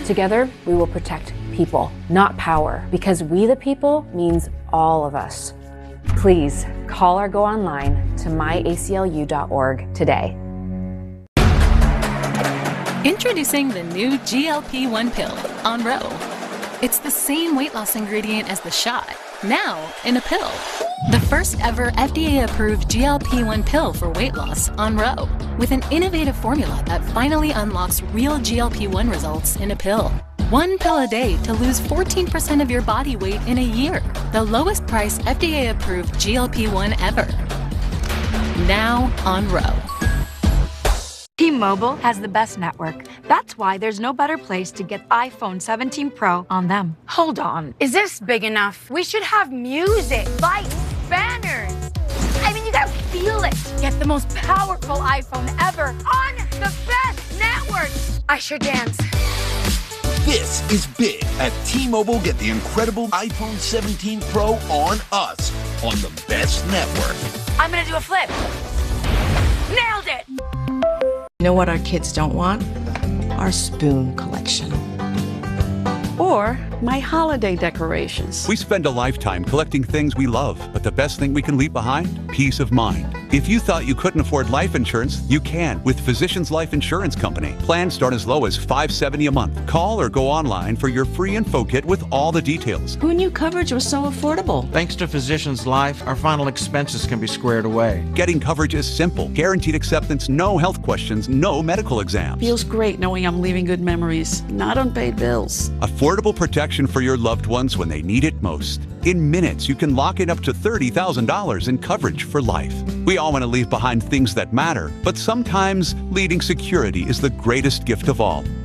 Together, we will protect people, not power, because we the people means all of us. Please call or go online to myaclu.org today. Introducing the new GLP-1 pill, Onro. It's the same weight loss ingredient as the shot, now in a pill. The first ever FDA-approved GLP-1 pill for weight loss, Onro, with an innovative formula that finally unlocks real GLP-1 results in a pill. One pill a day to lose 14% of your body weight in a year. The lowest price FDA-approved GLP-1 ever. Now Onro. T-Mobile has the best network. That's why there's no better place to get iPhone 17 Pro on them. Hold on. Is this big enough? We should have music, lights, banners. I mean, you gotta feel it. Get the most powerful iPhone ever on the best network. I sure dance. This is big. At T-Mobile, get the incredible iPhone 17 Pro on us, on the best network. I'm gonna do a flip. Nailed it. You know what our kids don't want? Our spoon collection. Or my holiday decorations. We spend a lifetime collecting things we love, but the best thing we can leave behind? Peace of mind. If you thought you couldn't afford life insurance, you can with Physicians Life Insurance Company. Plans start as low as $570 a month. Call or go online for your free info kit with all the details. Who knew coverage was so affordable? Thanks to Physicians Life, our final expenses can be squared away. Getting coverage is simple. Guaranteed acceptance, no health questions, no medical exams. Feels great knowing I'm leaving good memories, not unpaid bills. Affordable protection for your loved ones when they need it most. In minutes, you can lock in up to $30,000 in coverage for life. We all want to leave behind things that matter, but sometimes leading security is the greatest gift of all.